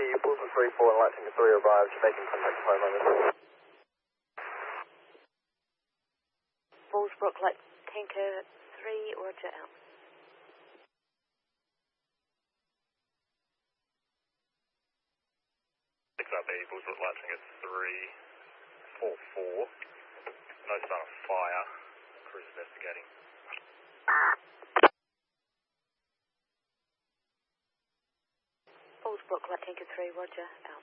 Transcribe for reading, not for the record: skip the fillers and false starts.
Bullsbrook 3-4 and Light Tanker 3 arrived, making contact with home over. Bullsbrook, Light Tanker 3, roger out. Bullsbrook, Light Tanker 3-4-4. No sign of fire. Crew's investigating. Bullsbrook, Light Tanker 3, roger out.